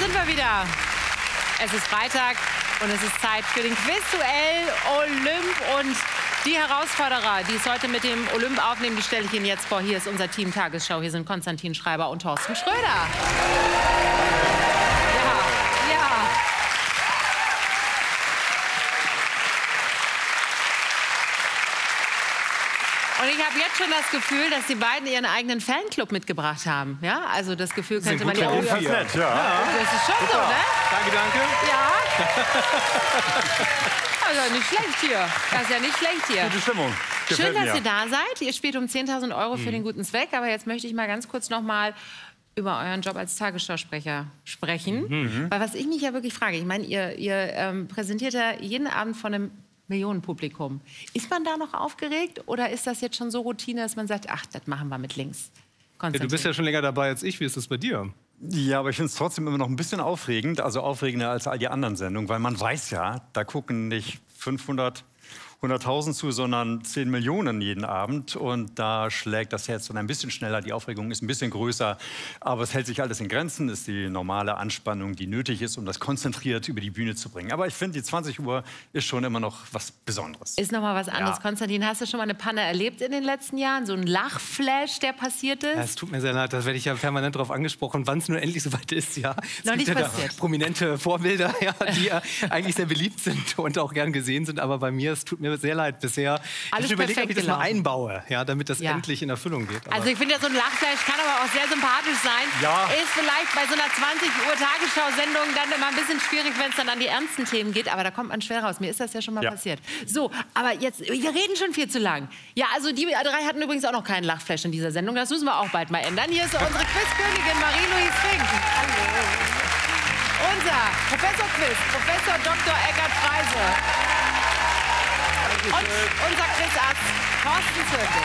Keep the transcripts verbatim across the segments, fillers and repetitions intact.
sind wir wieder. Es ist Freitag und es ist Zeit für den Quizduell Olymp. Und die Herausforderer, die es heute mit dem Olymp aufnehmen, die stelle ich Ihnen jetzt vor. Hier ist unser Team Tagesschau. Hier sind Konstantin Schreiber und Thorsten Schröder. Ja, ja. Und ich habe jetzt schon das Gefühl, dass die beiden ihren eigenen Fanclub mitgebracht haben. Ja, also das Gefühl könnte man ja auch... Ja. Ja. Ja, das ist schon so, ne? Danke, danke. Ja. Also nicht schlecht hier. Das ist ja nicht schlecht hier. Gute Stimmung. Schön, dass mir. ihr da seid. Ihr spielt um zehntausend Euro für mhm. den guten Zweck. Aber jetzt möchte ich mal ganz kurz noch mal über euren Job als Tagesschausprecher sprechen. Mhm. Weil was ich mich ja wirklich frage, ich meine, ihr, ihr ähm, präsentiert ja jeden Abend von einem Millionenpublikum. Ist man da noch aufgeregt oder ist das jetzt schon so Routine, dass man sagt, ach, das machen wir mit links? Ja, du bist ja schon länger dabei als ich. Wie ist das bei dir? Ja, aber ich finde es trotzdem immer noch ein bisschen aufregend, also aufregender als all die anderen Sendungen, weil man weiß ja, da gucken nicht fünfhundert, hunderttausend zu, sondern zehn Millionen jeden Abend. Und da schlägt das Herz dann ein bisschen schneller, die Aufregung ist ein bisschen größer. Aber es hält sich alles in Grenzen, ist die normale Anspannung, die nötig ist, um das konzentriert über die Bühne zu bringen. Aber ich finde, die zwanzig Uhr ist schon immer noch was Besonderes. Ist noch mal was anderes. Ja. Konstantin, hast du schon mal eine Panne erlebt in den letzten Jahren? So ein Lachflash, der passiert ist? Ja, es tut mir sehr leid, da werde ich ja permanent darauf angesprochen, wann es nur endlich soweit ist. Ja. Es Noch gibt nicht ja da passiert. prominente Vorbilder, ja, die ja eigentlich sehr beliebt sind und auch gern gesehen sind. Aber bei mir, es tut mir sehr leid bisher. Alles ich überlege, ob ich das mal gelaufen. einbaue, ja, damit das Ja. endlich in Erfüllung geht. Aber Also ich finde ja, so ein Lachflash kann aber auch sehr sympathisch sein. Ja. Ist vielleicht bei so einer zwanzig Uhr Tagesschau-Sendung dann immer ein bisschen schwierig, wenn es dann an die ernsten Themen geht. Aber da kommt man schwer raus. Mir ist das ja schon mal Ja. passiert. So, aber jetzt, wir reden schon viel zu lang. Ja, also die drei hatten übrigens auch noch keinen Lachflash in dieser Sendung. Das müssen wir auch bald mal ändern. Hier ist unsere Quizkönigin Marie-Louise Fink. Hallo. Unser Professor Quiz, Professor Doktor Eckart Freise. Und unser Quizarzt Thorsten Zirkel.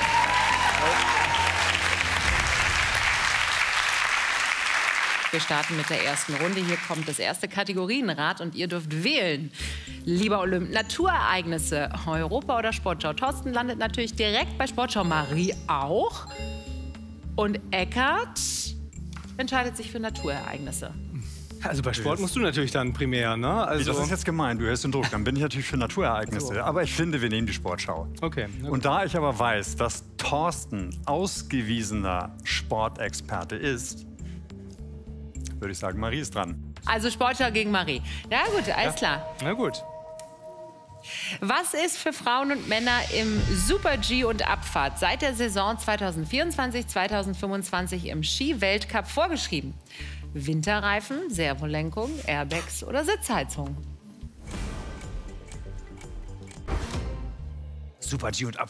Wir starten mit der ersten Runde. Hier kommt das erste Kategorienrad und ihr dürft wählen. Lieber Olymp, Naturereignisse, Europa oder Sportschau? Thorsten landet natürlich direkt bei Sportschau, Marie auch. Und Eckart entscheidet sich für Naturereignisse. Also bei Sport musst du natürlich dann primär, ne? Also Das ist jetzt gemein, du hörst den Druck. Dann bin ich natürlich für Naturereignisse. So. Aber ich finde, wir nehmen die Sportschau. Okay. Und da ich aber weiß, dass Thorsten ausgewiesener Sportexperte ist, würde ich sagen, Marie ist dran. Also Sportschau gegen Marie. Ja gut, alles klar. Na gut. Was ist für Frauen und Männer im Super-G und Abfahrt seit der Saison zweitausendvierundzwanzig zweitausendfünfundzwanzig im Ski-Weltcup vorgeschrieben? Winterreifen, Servolenkung, Airbags oder Sitzheizung? Super G und Abfahrt.